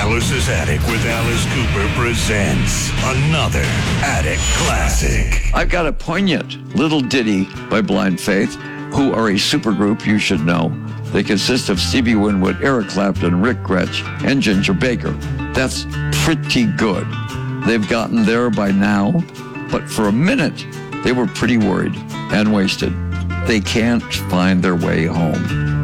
Alice's Attic with Alice Cooper presents another Attic Classic. I've got a poignant little ditty by Blind Faith, who are a supergroup you should know. They consist of Stevie Winwood, Eric Clapton, Rick Gretsch, and Ginger Baker. That's pretty good. They've gotten there by now, but for a minute, they were pretty worried and wasted. They can't find their way home.